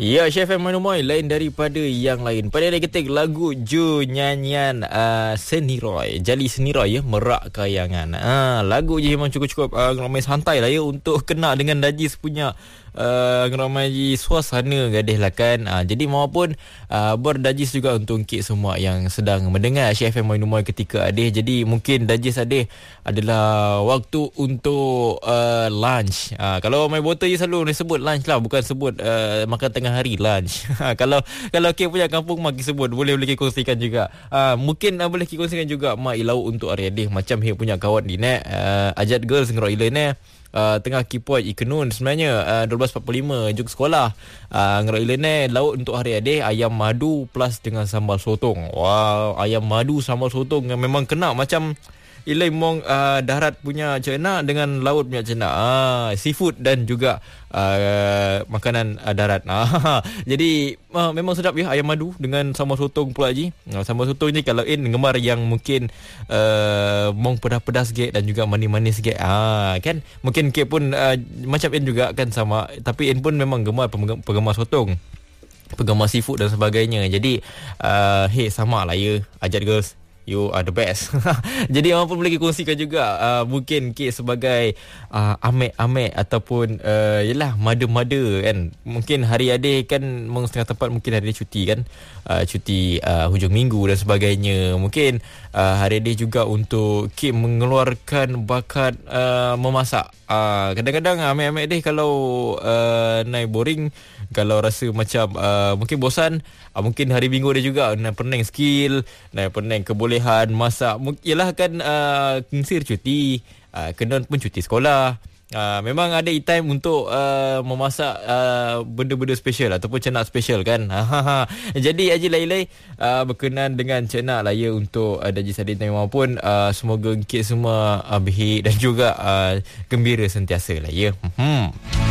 Ya, Chef Manumoy lain daripada yang lain. Pada dia ketik lagu Ju nyanyian Seniroy, Jali Seniroy ya, Merak Kayangan. Lagu je memang cukup-cukup ramai santai lah ya untuk kena dengan Dajis punya ramai suasana gadis lah kan. Jadi maupun berdajis juga untuk Encik semua yang sedang mendengar Chef Manumoy ketika adih. Jadi mungkin Dajis adih adalah waktu untuk lunch. Kalau my botol je selalu sebut lunch lah, bukan sebut makan tengah hari lunch. Kalau Kek punya kampung mak sebut boleh Kek kongsikan juga. Mungkin boleh Kek kongsikan juga mak ilau untuk hari adih macam Kek punya kawan ni Ajat Girls ngero ile ni tengah kipoi ikenun sebenarnya 12.45 juk sekolah ngero ile ni laut untuk hari adih ayam madu plus dengan sambal sotong. Wow, ayam madu sambal sotong memang kena macam Ilai mong darat punya cena dengan laut punya cena. Seafood dan juga makanan darat. Jadi memang sedap ya ayam madu dengan sambal sotong pula ji. Sambal sotong ni kalau gemar yang mungkin mong pedas-pedas sikit dan juga manis-manis sikit. Kan mungkin Kek pun macam juga kan sama, tapi pun memang gemar penggemar sotong, penggemar seafood dan sebagainya. Jadi sama lah ya Ajat Girls, you are the best. Jadi orang pun boleh kongsikan juga mungkin Kek sebagai amek-amek ataupun yelah mada-mada kan. Mungkin hari adih kan setengah tempat mungkin hari adih cuti kan, cuti hujung minggu dan sebagainya. Mungkin hari adih juga untuk Kek mengeluarkan bakat memasak. Kadang-kadang amek-amek deh kalau naik boring, kalau rasa macam mungkin bosan, mungkin hari minggu dia juga nak peneng skill, nak peneng kebolehan masak. Yalah kan kingsir cuti, kenon pun cuti sekolah. Memang ada time untuk memasak benda-benda special ataupun cenak special kan. Jadi Haji Lailai berkenan dengan cenak lah ya untuk Dajis Adin maupun semoga Encik semua baik dan juga gembira sentiasa lah ya.